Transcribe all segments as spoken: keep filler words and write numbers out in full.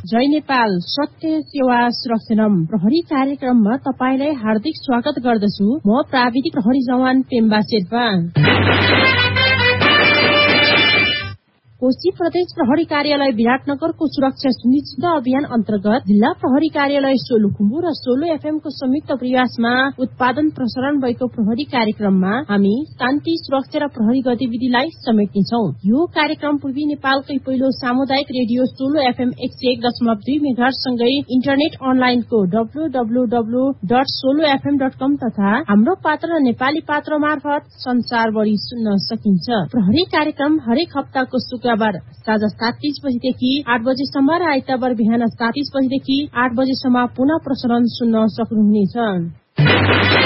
जय नेपाल सत्य सेवा सुरक्षाम प्रहरी कार्यक्रममा तपाईलाई हार्दिक स्वागत गर्दछु। म प्राविधिक प्रहरी जवान पेम्बा शेर्पा। कोशी प्रदेश प्रहरी कार्यालय विराटनगरको सुरक्षा सुनिश्चित अभियान अन्तर्गत जिल्ला प्रहरी कार्यालय सोलुखुम्बु र सोलो एफएम को संयुक्त प्रयासमा उत्पादन प्रसारण भएको प्रहरी कार्यक्रममा हामी शान्ति सुरक्षा र प्रहरी गतिविधिलाई समेट्नेछौं। यो कार्यक्रम पूर्वी नेपालकै पहिलो सामुदायिक रेडियो सोलो एफएम एक सय एक दशमलव दुई मेगाहर्ज सँगै इन्टरनेट अनलाइनको W W W dot solo FM dot कम तथा हाम्रो पात्र र नेपाली पात्र मार्फत संसारभरि सुन्न सकिन्छ। प्रहरी कार्यक्रम हरेक हप्ताको शुक्रबार साँझ सात तीस बजेदेखि आठ बजेसम्म र आइतबार बिहान सात तीस बजेदेखि आठ बजेसम्म पुनः प्रसारण सुन्न सक्नुहुनेछ।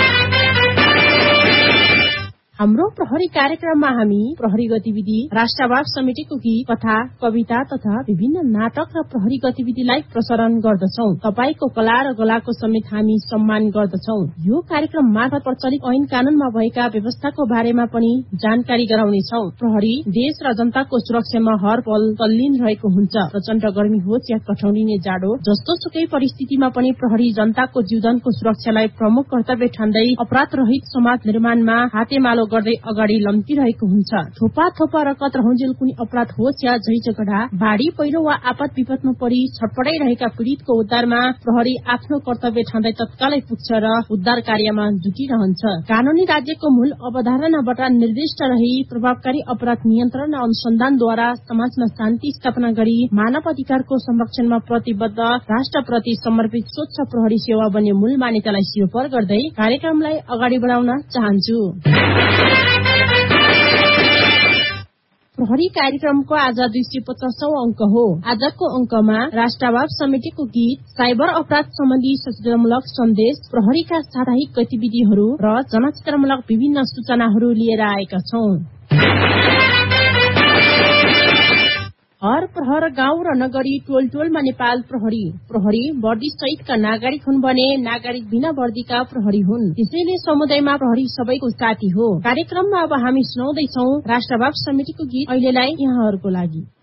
हाम्रो प्रहरी कार्यक्रममा हामी प्रहरी गतिविधि, राष्ट्रवाद समितिको गीत, कथा, कविता तथा विभिन्न नाटक र प्रहरी गतिविधिलाई प्रसारण गर्दछौं। तपाईको कला र गलाको समेत हामी सम्मान गर्दछौं। यो कार्यक्रम मार्फत प्रचलित ऐन कानूनमा भएका व्यवस्थाको बारेमा पनि जानकारी गराउनेछौं। प्रहरी देश र जनताको सुरक्षामा हर पल तल्लीन रहेको हुन्छ। प्रचण्ड गर्मी होस् या कठौरिने जाडो, जस्तो सुकै परिस्थितिमा पनि प्रहरी जनताको जीवनको सुरक्षालाई प्रमुख कर्तव्य ठान्दै अपराध रहित समाज निर्माणमा हातेमालो गर्दै अगाडि लम्किरहेको हुन्छ। थोपा थोपा रकत रहन्जेल कुनै अपराध होस् या झैझगडा, बाढी पहिरो वा आपद विपदमा परि छटपटाइरहेका पीड़ितको उद्धारमा प्रहरी आफ्नो कर्तव्य ठान्दै तत्कालै पुग्छ र उद्धार कार्यमा जुटिरहन्छ। कानूनी राज्यको मूल अवधारणाबाट निर्दिष्ट रही प्रभावकारी अपराध नियन्त्रण र अनुसन्धानद्वारा समाजमा शान्ति स्थापना गरी मानव अधिकारको संरक्षणमा प्रतिबद्ध राष्ट्रप्रति समर्पित स्वच्छ प्रहरी सेवा बन्ने मूल मान्यतालाई सिरोपर गर्दै कार्यक्रमलाई अगाडि बढाउन चाहन्छु। प्रहरी कार्यक्रमको आज दुई सय पचासौं अंक हो। आजको अंकमा राष्ट्रवाद समितिको गीत, साइबर अपराध सम्बन्धी सचेतनामूलक सन्देश, प्रहरीका साप्ताहिक गतिविधिहरू र जनचेतनामूलक विभिन्न सूचनाहरू लिएर आएका छौं। हर प्रहर गाउँ र नगरी टोल टोलमा नेपाल प्रहरी प्रहरी वर्दी सहितका नागरिक हुन् भने नागरिक बिना वर्दीका प्रहरी हुन्। त्यसैले समुदायमा प्रहरी सबैको साथी हो। कार्यक्रममा अब हामी सुनाउँदैछौ राष्ट्रवाद समितिको गीत, अहिलेलाई यहाँहरूको लागि।